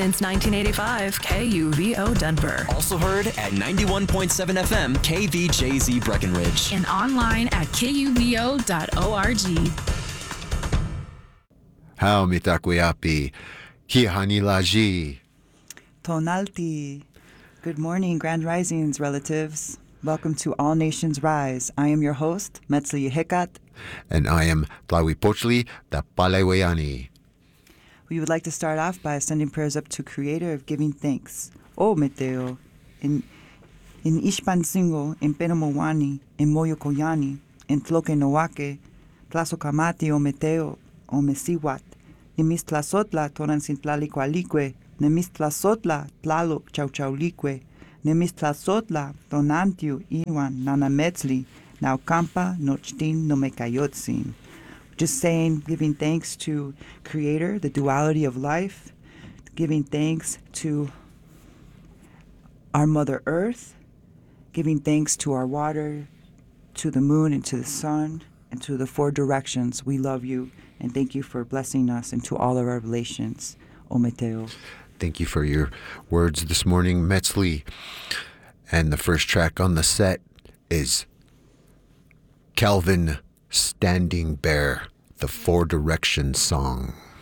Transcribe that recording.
Since 1985, KUVO Denver. Also heard at 91.7 FM KVJZ Breckenridge. And online at kuvo.org. How mitakuyapi, kihanilaji. Tonalti. Good morning, Grand Risings relatives. Welcome to All Nations Rise. I am your host, Metzli Yehikat. And I am Tlawipochli Tapalewayani. We would like to start off by sending prayers up to Creator of giving thanks. O Meteo, in Ishpansingo, in Penamowani, in Moyokoyani, in Tlokenoake, Tlazokamati o Meteo, o Mesiwat, Nimis Tlazotla Tonansintlalicualique, Nemis Tlazotla Tlaloc Chauchaulique, Nemis Tlazotla Tonantiu Iwan Nanametzli, Naucampa Nochtin Nomekayotzin. Just saying, giving thanks to Creator, the duality of life, giving thanks to our Mother Earth, giving thanks to our water, to the moon and to the sun, and to the four directions. We love you, and thank you for blessing us and to all of our relations. O Meteo. Thank you for your words this morning, Metzli. And the first track on the set is Calvin Standing Bear, the Four Directions song.